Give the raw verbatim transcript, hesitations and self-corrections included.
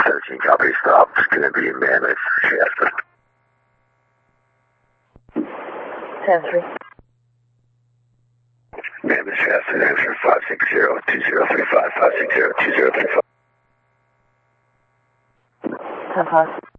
Searching, copy, stop. It's going to be Mammoth, Shasta. ten three. Mammoth, Shasta, answer five six zero two zero three five, five six zero two zero three five. ten five.